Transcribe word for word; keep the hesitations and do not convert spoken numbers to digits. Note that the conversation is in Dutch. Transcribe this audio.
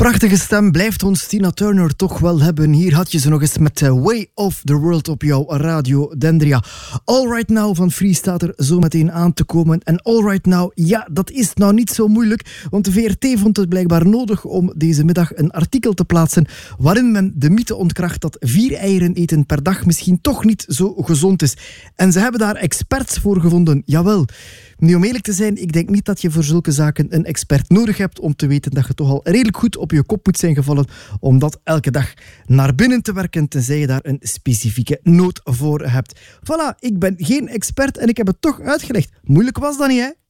Prachtige stem blijft ons Tina Turner toch wel hebben. Hier had je ze nog eens met uh, Way of the World op jouw Radio Dendria. All Right Now van Free staat er zo meteen aan te komen. En All Right Now, ja, dat is nou niet zo moeilijk, want de V R T vond het blijkbaar nodig om deze middag een artikel te plaatsen waarin men de mythe ontkracht dat vier eieren eten per dag misschien toch niet zo gezond is. En ze hebben daar experts voor gevonden, jawel. Nu, om eerlijk te zijn, ik denk niet dat je voor zulke zaken een expert nodig hebt om te weten dat je toch al redelijk goed op je kop moet zijn gevallen om dat elke dag naar binnen te werken, tenzij je daar een specifieke nood voor hebt. Voilà, ik ben geen expert en ik heb het toch uitgelegd. Moeilijk was dat niet, hè?